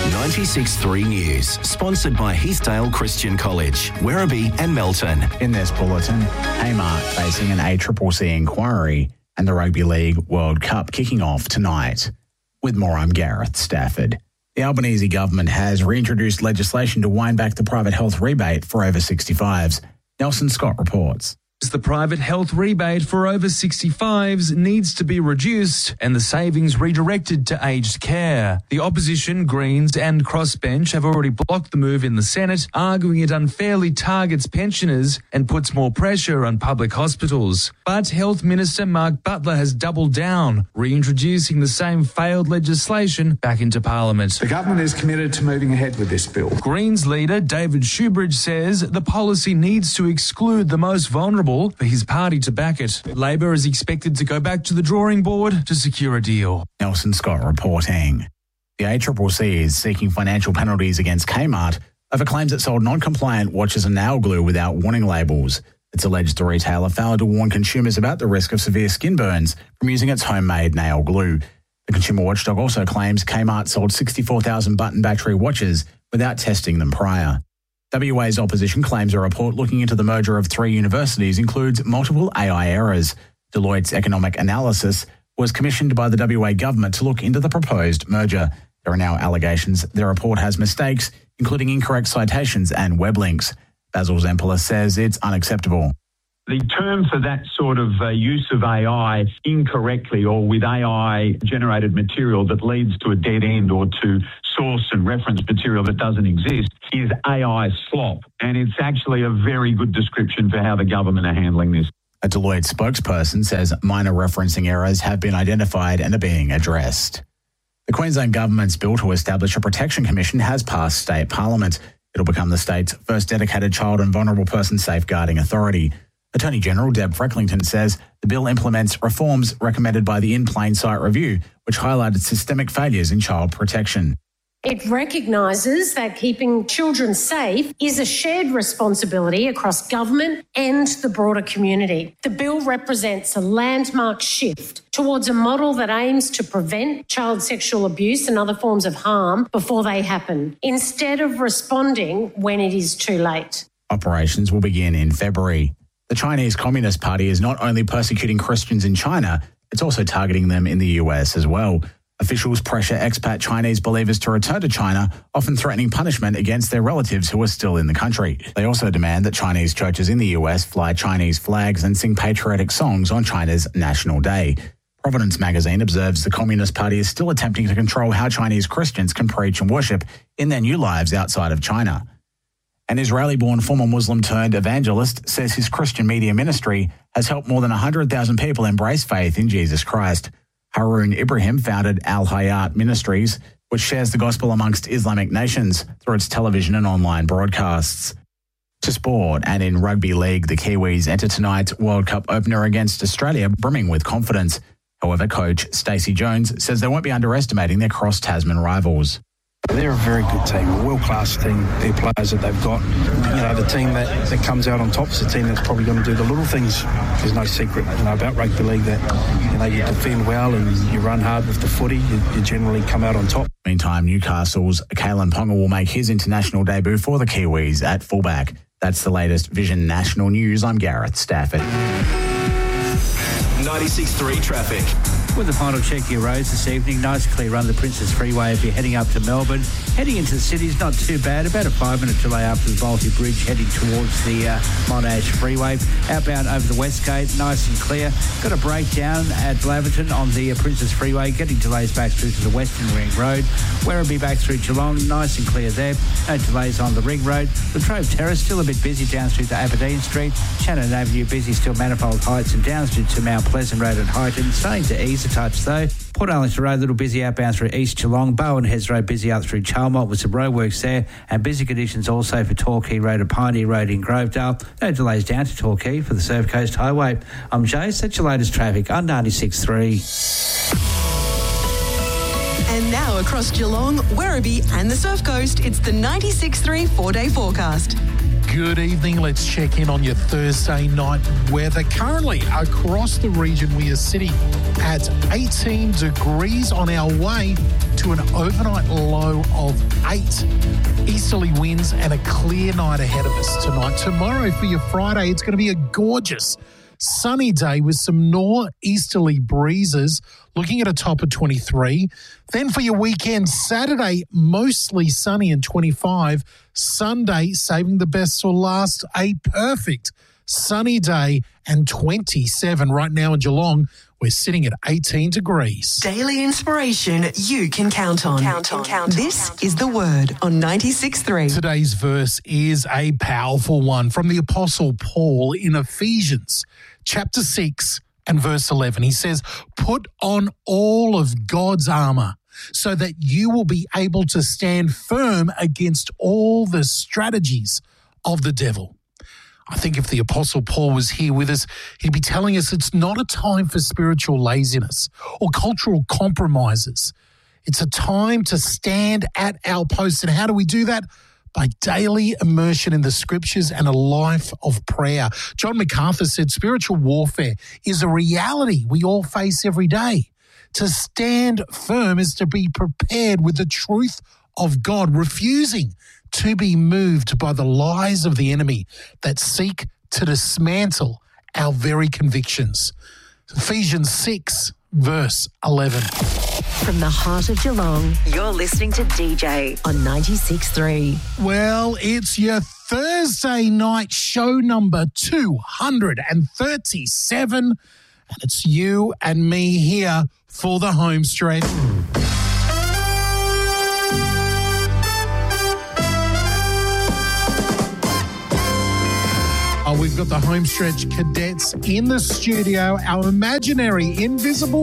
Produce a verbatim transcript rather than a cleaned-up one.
ninety-six point three News, sponsored by Heathdale Christian College, Werribee and Melton. In this bulletin, Kmart facing an A C C C inquiry and the Rugby League World Cup kicking off tonight. With more, I'm Gareth Stafford. The Albanese government has reintroduced legislation to wind back the private health rebate for over sixty-fives. Nelson Scott reports. The private health rebate for over sixty-fives needs to be reduced and the savings redirected to aged care. The opposition, Greens and Crossbench have already blocked the move in the Senate, arguing it unfairly targets pensioners and puts more pressure on public hospitals. But Health Minister Mark Butler has doubled down, reintroducing the same failed legislation back into Parliament. The government is committed to moving ahead with this bill. Greens leader David Shoebridge says the policy needs to exclude the most vulnerable for his party to back it. Labor is expected to go back to the drawing board to secure a deal. Nelson Scott reporting. The A C C C is seeking financial penalties against Kmart over claims it sold non-compliant watches and nail glue without warning labels. It's alleged the retailer failed to warn consumers about the risk of severe skin burns from using its homemade nail glue. The Consumer Watchdog also claims Kmart sold sixty-four thousand button battery watches without testing them prior. W A's opposition claims a report looking into the merger of three universities includes multiple A I errors. Deloitte's economic analysis was commissioned by the W A government to look into the proposed merger. There are now allegations the report has mistakes, including incorrect citations and web links. Basil Zempolis says it's unacceptable. The term for that sort of uh, use of A I incorrectly or with A I-generated material that leads to a dead end or to source and reference material that doesn't exist is A I slop. And it's actually a very good description for how the government are handling this. A Deloitte spokesperson says minor referencing errors have been identified and are being addressed. The Queensland government's bill to establish a protection commission has passed state parliament. It'll become the state's first dedicated child and vulnerable person safeguarding authority. Attorney General Deb Frecklington says the bill implements reforms recommended by the In Plain Sight Review, which highlighted systemic failures in child protection. It recognises that keeping children safe is a shared responsibility across government and the broader community. The bill represents a landmark shift towards a model that aims to prevent child sexual abuse and other forms of harm before they happen, instead of responding when it is too late. Operations will begin in February. The Chinese Communist Party is not only persecuting Christians in China, it's also targeting them in the U S as well. Officials pressure expat Chinese believers to return to China, often threatening punishment against their relatives who are still in the country. They also demand that Chinese churches in the U S fly Chinese flags and sing patriotic songs on China's National Day. Providence magazine observes the Communist Party is still attempting to control how Chinese Christians can preach and worship in their new lives outside of China. An Israeli-born former Muslim-turned evangelist says his Christian media ministry has helped more than one hundred thousand people embrace faith in Jesus Christ. Haroon Ibrahim founded Al Hayat Ministries, which shares the gospel amongst Islamic nations through its television and online broadcasts. To sport, and in rugby league, the Kiwis enter tonight's World Cup opener against Australia, brimming with confidence. However, coach Stacey Jones says they won't be underestimating their cross-Tasman rivals. They're a very good team, a world-class team, their players that they've got. You know, the team that, that comes out on top is the team that's probably going to do the little things. There's no secret, you know, about rugby league that, you know, you defend well and you run hard with the footy, you, you generally come out on top. Meantime, Newcastle's Kalen Ponga will make his international debut for the Kiwis at fullback. That's the latest Vision National News. I'm Gareth Stafford. ninety-six point three traffic. With the final check of your roads this evening, nice clear run the Princess Freeway if you're heading up to Melbourne. Heading into the city's not too bad. About a five-minute delay after the Balti Bridge heading towards the uh, Monash Freeway. Outbound over the West Gate, nice and clear. Got a breakdown at Laverton on the uh, Princess Freeway, getting delays back through to the Western Ring Road. Werribee back through Geelong, nice and clear there. No delays on the Ring Road. Latrobe Terrace still a bit busy down through to Aberdeen Street. Shannon Avenue busy still, Manifold Heights, and down through to Mount Pleasant Road at Highton. Starting to ease a touch though. Port Arlington Road, a little busy outbound through East Geelong. Bowen Heads Road busy up through Chalmont with some roadworks there, and busy conditions also for Torquay Road and Pioneer Road in Grovedale. No delays down to Torquay for the Surf Coast Highway. I'm Jace, that's your latest traffic on ninety-six point three. And now across Geelong, Werribee and the Surf Coast, it's the ninety-six point three four-day forecast. Good evening. Let's check in on your Thursday night weather. Currently, across the region, we are sitting at eighteen degrees on our way to an overnight low of eight. Easterly winds and a clear night ahead of us tonight. Tomorrow for your Friday, it's going to be a gorgeous sunny day with some northeasterly breezes, looking at a top of twenty-three. Then for your weekend, Saturday, mostly sunny and twenty-five. Sunday, saving the best for last, a perfect sunny day and twenty-seven. Right now in Geelong, we're sitting at eighteen degrees. Daily inspiration you can count on. Count on. Count on. This is The Word on ninety-six point three. Today's verse is a powerful one from the Apostle Paul in Ephesians chapter six and verse eleven. He says, "Put on all of God's armour so that you will be able to stand firm against all the strategies of the devil." I think if the Apostle Paul was here with us, he'd be telling us it's not a time for spiritual laziness or cultural compromises. It's a time to stand at our post. And how do we do that? By daily immersion in the scriptures and a life of prayer. John MacArthur said spiritual warfare is a reality we all face every day. To stand firm is to be prepared with the truth of God, refusing to be moved by the lies of the enemy that seek to dismantle our very convictions. Ephesians six, verse eleven. From the heart of Geelong, you're listening to D J on ninety-six point three. Well, it's your Thursday night show number two hundred thirty-seven, and it's you and me here for the home stretch. Oh, we've got the home stretch cadets in the studio, our imaginary invisible